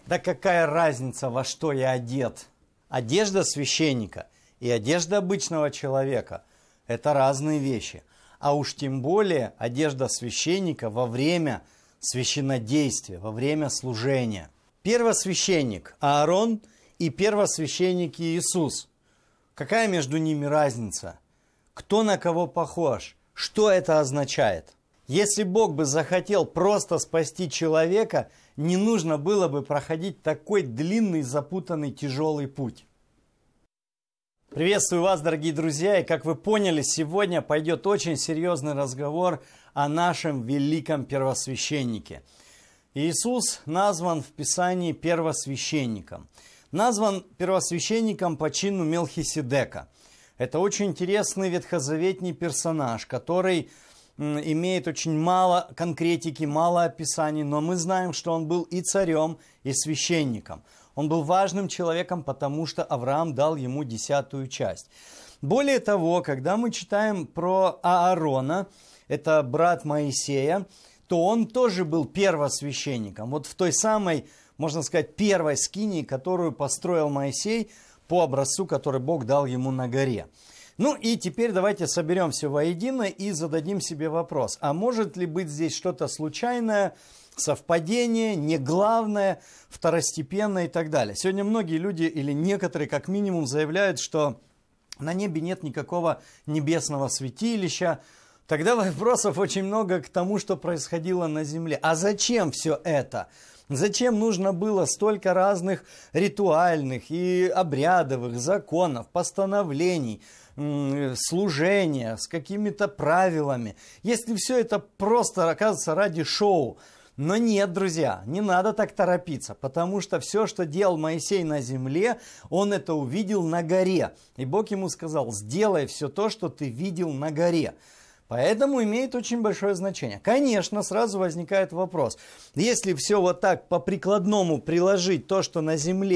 Да какая разница, во что я одет? Одежда священника и одежда обычного человека – это разные вещи. А уж тем более одежда священника во время священнодействия, во время служения. Первосвященник Аарон и первосвященник Иисус. Какая между ними разница? Кто на кого похож? Что это означает? Если Бог бы захотел просто спасти человека, не нужно было бы проходить такой длинный, запутанный, тяжелый путь. Приветствую вас, дорогие друзья, и как вы поняли, сегодня пойдет очень серьезный разговор о нашем великом первосвященнике. Иисус назван в Писании первосвященником. Назван первосвященником по чину Мелхиседека. Это очень интересный ветхозаветный персонаж, который имеет очень мало конкретики, мало описаний, но мы знаем, что он был и царем, и священником. Он был важным человеком, потому что Авраам дал ему 10-ю часть. Более того, когда мы читаем про Аарона, это брат Моисея, то он тоже был первосвященником. Вот в той самой, можно сказать, первой скинии, которую построил Моисей по образцу, который Бог дал ему на горе. Ну и теперь давайте соберемся воедино и зададим себе вопрос, а может ли быть здесь что-то случайное, совпадение, не главное, второстепенное и так далее. Сегодня многие люди или некоторые как минимум заявляют, что на небе нет никакого небесного святилища. Тогда вопросов очень много к тому, что происходило на земле. А зачем все это? Зачем нужно было столько разных ритуальных и обрядовых законов, постановлений, служения с какими-то правилами, если все это просто оказывается ради шоу? Но нет, друзья, не надо так торопиться, потому что все, что делал Моисей на земле, он это увидел на горе. И Бог ему сказал: сделай все то, что ты видел на горе. Поэтому имеет очень большое значение. Конечно, сразу возникает вопрос. Если все вот так по прикладному приложить то, что на земле